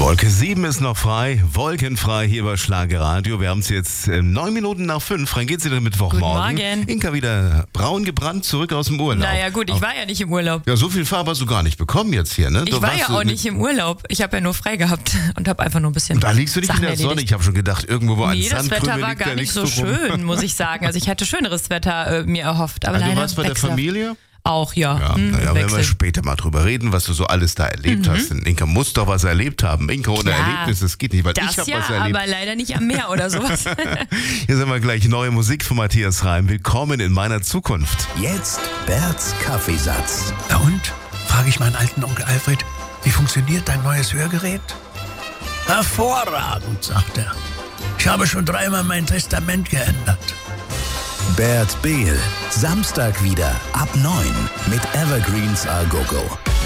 Wolke 7 ist noch frei, wolkenfrei hier bei Schlagerradio. Wir haben es jetzt 9 Minuten nach 5. Wann geht's wieder Mittwochmorgen? Guten Morgen. Inka wieder braun gebrannt, zurück aus dem Urlaub. Naja gut, ich war ja nicht im Urlaub. Ja, so viel Farbe hast du gar nicht bekommen jetzt hier, ne? Ich war ja auch nicht im Urlaub. Ich habe ja nur frei gehabt und habe einfach nur ein bisschen. Und da liegst du nicht Sachen in der Sonne. erledigt. Ich habe schon gedacht, irgendwo wo ein Nee, das Sandkrümel Wetter war liegt, da gar nicht liegst so du rum. schön, muss ich sagen. Also ich hätte schöneres Wetter mir erhofft. Aber Also, leider du warst bei der wechselhaft. Familie? Auch, ja. Ja, naja, werden wir Wechsel. später mal drüber reden, was du so alles da erlebt hast. Denn Inka muss doch was erlebt haben. Inka ohne Klar. Erlebnis, das geht nicht, weil ich Das habe ja, was erlebt. aber leider nicht am Meer oder sowas. Hier sind wir gleich, neue Musik von Matthias Reim. Willkommen in meiner Zukunft. Jetzt Berts Kaffeesatz. Na und? Frage ich meinen alten Onkel Alfred, wie funktioniert dein neues Hörgerät? Hervorragend, sagt er. Ich habe schon 3-mal mein Testament geändert. Bert Behl. Samstag wieder ab 9 mit Evergreens A Go Go.